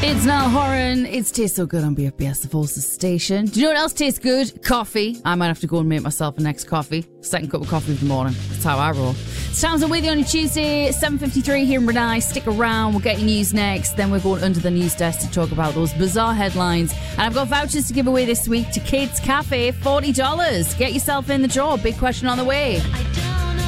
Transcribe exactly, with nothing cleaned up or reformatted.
It's Niall Horan. It tastes so good on B F B S, the Forces station. Do you know what else tastes good? Coffee. I might have to go and make myself a next coffee. Second cup of coffee of the morning. That's how I roll. It's Townsend with you on a Tuesday, seven fifty-three here in Brunei. Stick around. We'll get your news next. Then we're going under the news desk to talk about those bizarre headlines. And I've got vouchers to give away this week to Kids Cafe, forty dollars. Get yourself in the draw. Big question on the way.